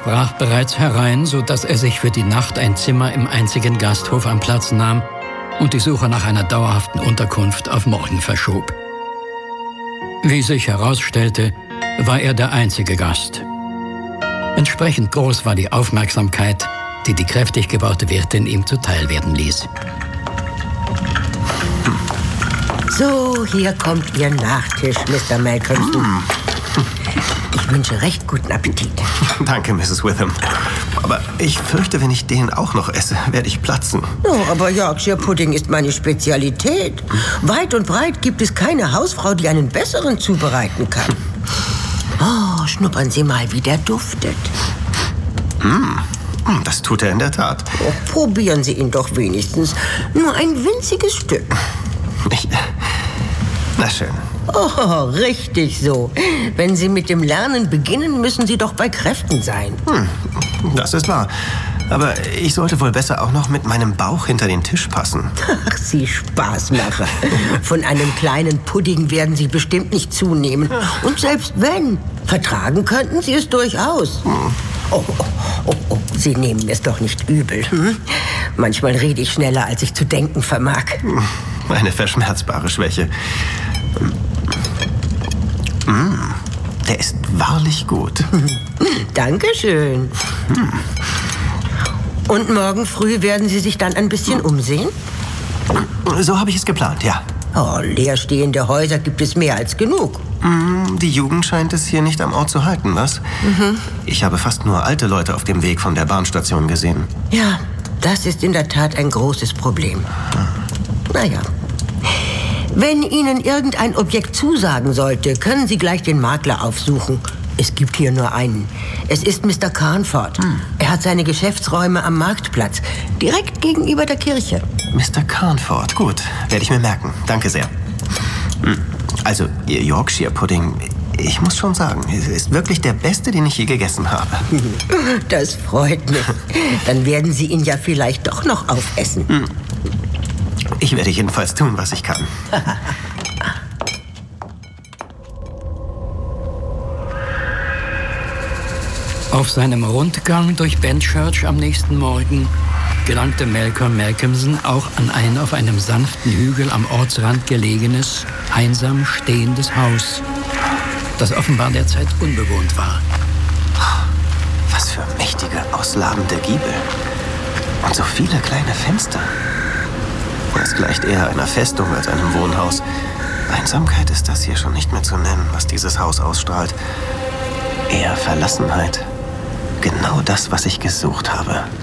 brach bereits herein, sodass er sich für die Nacht ein Zimmer im einzigen Gasthof am Platz nahm und die Suche nach einer dauerhaften Unterkunft auf morgen verschob. Wie sich herausstellte, war er der einzige Gast. Entsprechend groß war die Aufmerksamkeit, die die kräftig gebaute Wirtin ihm zuteil werden ließ. So, hier kommt Ihr Nachtisch, Mr. Malcolmson. Ich wünsche recht guten Appetit. Danke, Mrs. Witham. Aber ich fürchte, wenn ich den auch noch esse, werde ich platzen. Oh, aber Yorkshire Pudding ist meine Spezialität. Weit und breit gibt es keine Hausfrau, die einen besseren zubereiten kann. Oh, schnuppern Sie mal, wie der duftet. Das tut er in der Tat. Oh, probieren Sie ihn doch wenigstens. Nur ein winziges Stück. Na schön. Oh, richtig so. Wenn Sie mit dem Lernen beginnen, müssen Sie doch bei Kräften sein. Das ist wahr. Aber ich sollte wohl besser auch noch mit meinem Bauch hinter den Tisch passen. Ach, Sie Spaßmacher. Von einem kleinen Pudding werden Sie bestimmt nicht zunehmen. Und selbst wenn, vertragen könnten Sie es durchaus. Oh, Sie nehmen es doch nicht übel. Manchmal rede ich schneller, als ich zu denken vermag. Eine verschmerzbare Schwäche. Der ist wahrlich gut. Dankeschön. Und morgen früh werden Sie sich dann ein bisschen umsehen? So habe ich es geplant, ja. Oh, leerstehende Häuser gibt es mehr als genug. Die Jugend scheint es hier nicht am Ort zu halten, was? Ich habe fast nur alte Leute auf dem Weg von der Bahnstation gesehen. Ja, das ist in der Tat ein großes Problem. Naja. Wenn Ihnen irgendein Objekt zusagen sollte, können Sie gleich den Makler aufsuchen. Es gibt hier nur einen. Es ist Mr. Carnford. Er hat seine Geschäftsräume am Marktplatz, direkt gegenüber der Kirche. Mr. Carnford, gut. Werde ich mir merken. Danke sehr. Also, Ihr Yorkshire Pudding, ich muss schon sagen, es ist wirklich der beste, den ich je gegessen habe. Das freut mich. Dann werden Sie ihn ja vielleicht doch noch aufessen. Ich werde jedenfalls tun, was ich kann. Auf seinem Rundgang durch Benchurch am nächsten Morgen gelangte Malcolm Malcolmson auch an ein auf einem sanften Hügel am Ortsrand gelegenes, einsam stehendes Haus, das offenbar derzeit unbewohnt war. Was für mächtige, ausladende Giebel. Und so viele kleine Fenster. Es gleicht eher einer Festung als einem Wohnhaus. Einsamkeit ist das hier schon nicht mehr zu nennen, was dieses Haus ausstrahlt. Eher Verlassenheit. Genau das, was ich gesucht habe.